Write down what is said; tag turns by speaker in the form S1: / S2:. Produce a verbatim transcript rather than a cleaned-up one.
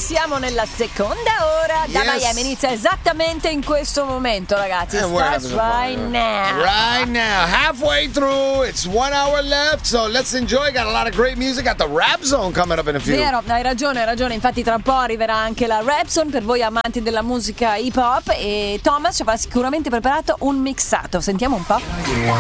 S1: siamo nella seconda ora da
S2: Yes.
S1: Miami. Inizia esattamente in questo momento, ragazzi.
S2: And we're
S1: Starts
S2: having a
S1: right
S2: fun,
S1: now.
S2: Right now, halfway through. It's one hour left, so let's enjoy. Got a lot of great music. Got the Rap Zone coming up in a few.
S1: Vero, hai ragione, hai ragione. Infatti tra un po' arriverà anche la Rap Zone per voi amanti della musica hip hop e Thomas ci avrà sicuramente preparato un mixato. Sentiamo un po'.